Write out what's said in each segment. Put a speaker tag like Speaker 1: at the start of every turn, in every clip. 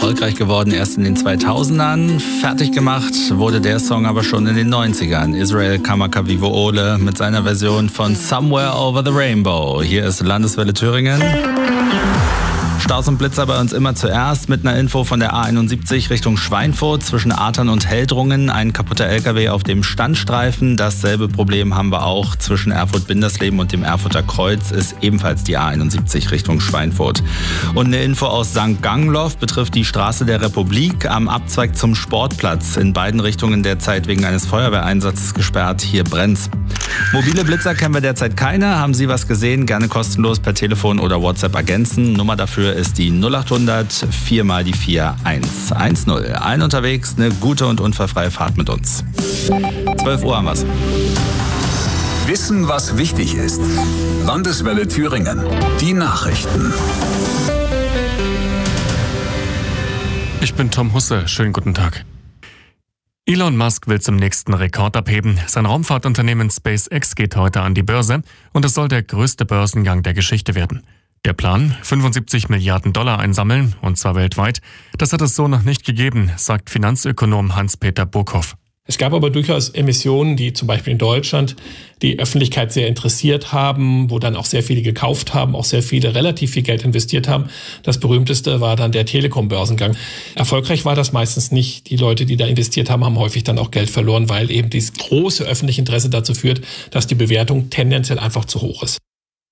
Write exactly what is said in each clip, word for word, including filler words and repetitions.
Speaker 1: erfolgreich geworden erst in den zweitausendern. Fertig gemacht wurde der Song aber schon in den neunzigern. Israel Kamakawiwo'ole mit seiner Version von Somewhere Over the Rainbow. Hier ist Landeswelle Thüringen. Staus und Blitzer bei uns immer zuerst mit einer Info von der A einundsiebzig Richtung Schweinfurt zwischen Athern und Heldrungen. Ein kaputter L K W auf dem Standstreifen. Dasselbe Problem haben wir auch zwischen Erfurt-Bindersleben und dem Erfurter Kreuz, ist ebenfalls die A einundsiebzig Richtung Schweinfurt. Und eine Info aus Sankt Gangloff betrifft die Straße der Republik am Abzweig zum Sportplatz. In beiden Richtungen derzeit wegen eines Feuerwehreinsatzes gesperrt. Hier brennt's. Mobile Blitzer kennen wir derzeit keine. Haben Sie was gesehen? Gerne kostenlos per Telefon oder WhatsApp ergänzen. Nummer dafür ist die null acht hundert vier mal die vier eins eins null. Allen unterwegs eine gute und unfallfreie Fahrt mit uns. zwölf Uhr haben wir's.
Speaker 2: Wissen, was wichtig ist. Landeswelle Thüringen. Die Nachrichten.
Speaker 3: Ich bin Tom Husse. Schönen guten Tag. Elon Musk will zum nächsten Rekord abheben. Sein Raumfahrtunternehmen SpaceX geht heute an die Börse und es soll der größte Börsengang der Geschichte werden. Der Plan, fünfundsiebzig Milliarden Dollar einsammeln, und zwar weltweit, das hat es so noch nicht gegeben, sagt Finanzökonom Hans-Peter Burkhoff.
Speaker 4: Es gab aber durchaus Emissionen, die zum Beispiel in Deutschland die Öffentlichkeit sehr interessiert haben, wo dann auch sehr viele gekauft haben, auch sehr viele relativ viel Geld investiert haben. Das berühmteste war dann der Telekom-Börsengang. Erfolgreich war das meistens nicht. Die Leute, die da investiert haben, haben häufig dann auch Geld verloren, weil eben dieses große öffentliche Interesse dazu führt, dass die Bewertung tendenziell einfach zu hoch ist.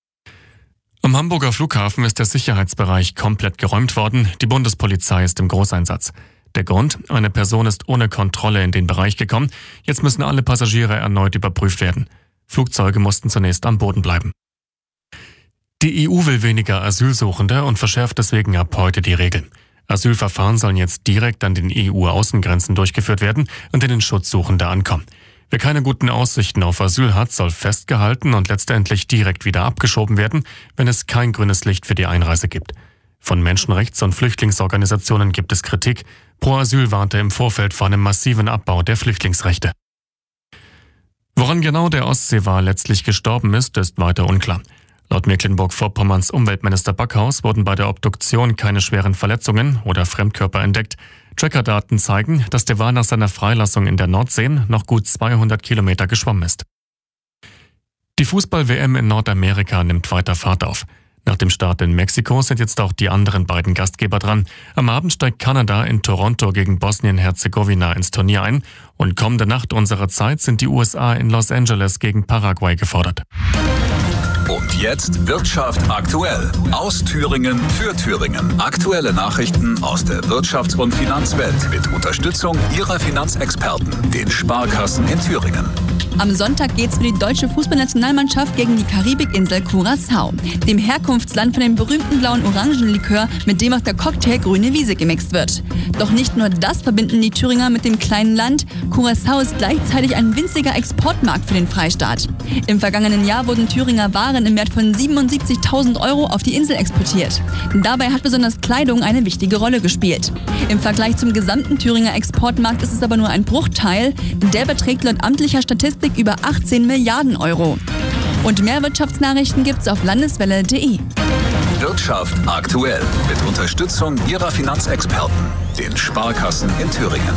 Speaker 3: Am Hamburger Flughafen ist der Sicherheitsbereich komplett geräumt worden. Die Bundespolizei ist im Großeinsatz. Der Grund? Eine Person ist ohne Kontrolle in den Bereich gekommen. Jetzt müssen alle Passagiere erneut überprüft werden. Flugzeuge mussten zunächst am Boden bleiben. Die E U will weniger Asylsuchende und verschärft deswegen ab heute die Regeln. Asylverfahren sollen jetzt direkt an den E U-Außengrenzen durchgeführt werden, an denen Schutzsuchende ankommen. Wer keine guten Aussichten auf Asyl hat, soll festgehalten und letztendlich direkt wieder abgeschoben werden, wenn es kein grünes Licht für die Einreise gibt. Von Menschenrechts- und Flüchtlingsorganisationen gibt es Kritik. Pro Asyl warnte im Vorfeld vor einem massiven Abbau der Flüchtlingsrechte. Woran genau der Ostseewal letztlich gestorben ist, ist weiter unklar. Laut Mecklenburg-Vorpommerns Umweltminister Backhaus wurden bei der Obduktion keine schweren Verletzungen oder Fremdkörper entdeckt. Trackerdaten zeigen, dass der Wal nach seiner Freilassung in der Nordsee noch gut zweihundert Kilometer geschwommen ist. Die Fußball-W M in Nordamerika nimmt weiter Fahrt auf. Nach dem Start in Mexiko sind jetzt auch die anderen beiden Gastgeber dran. Am Abend steigt Kanada in Toronto gegen Bosnien-Herzegowina ins Turnier ein. Und kommende Nacht unserer Zeit sind die U S A in Los Angeles gegen Paraguay gefordert.
Speaker 2: Und jetzt Wirtschaft aktuell. Aus Thüringen für Thüringen. Aktuelle Nachrichten aus der Wirtschafts- und Finanzwelt mit Unterstützung Ihrer Finanzexperten, den Sparkassen in Thüringen.
Speaker 5: Am Sonntag geht's für die deutsche Fußballnationalmannschaft gegen die Karibikinsel Curaçao, dem Herkunftsland von dem berühmten blauen Orangenlikör, mit dem auch der Cocktail Grüne Wiese gemixt wird. Doch nicht nur das verbinden die Thüringer mit dem kleinen Land. Curaçao ist gleichzeitig ein winziger Exportmarkt für den Freistaat. Im vergangenen Jahr wurden Thüringer Waren im Wert von siebenundsiebzigtausend Euro auf die Insel exportiert. Dabei hat besonders Kleidung eine wichtige Rolle gespielt. Im Vergleich zum gesamten Thüringer Exportmarkt ist es aber nur ein Bruchteil. Der beträgt laut amtlicher Statistik über achtzehn Milliarden Euro. Und mehr Wirtschaftsnachrichten gibt's auf landeswelle punkt de.
Speaker 2: Wirtschaft aktuell mit Unterstützung Ihrer Finanzexperten, den Sparkassen in Thüringen.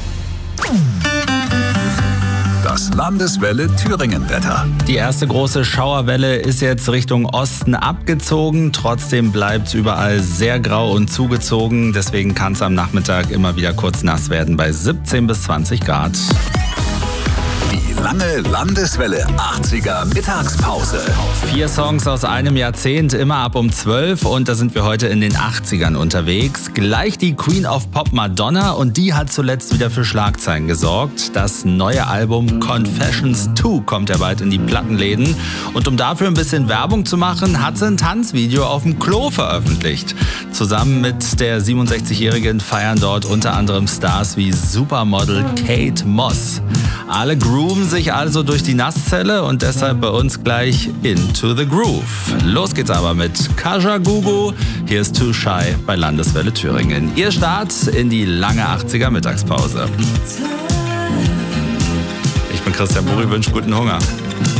Speaker 2: Das Landeswelle Thüringen-Wetter.
Speaker 1: Die erste große Schauerwelle ist jetzt Richtung Osten abgezogen. Trotzdem bleibt es überall sehr grau und zugezogen. Deswegen kann es am Nachmittag immer wieder kurz nass werden bei siebzehn bis zwanzig Grad.
Speaker 2: Die lange Landeswelle achtziger Mittagspause.
Speaker 1: Vier Songs aus einem Jahrzehnt, immer ab um zwölf, und da sind wir heute in den achtzigern unterwegs. Gleich die Queen of Pop Madonna, und die hat zuletzt wieder für Schlagzeilen gesorgt. Das neue Album Confessions zwei kommt ja bald in die Plattenläden, und um dafür ein bisschen Werbung zu machen, hat sie ein Tanzvideo auf dem Klo veröffentlicht. Zusammen mit der siebenundsechzigjährigen feiern dort unter anderem Stars wie Supermodel Kate Moss. Alle grooven sich also durch die Nasszelle, und deshalb bei uns gleich Into the Groove. Los geht's aber mit Kaja Gugu. Hier ist Too Shy bei Landeswelle Thüringen. Ihr Start in die lange achtziger Mittagspause. Ich bin Christian Buri, wünsche guten Hunger.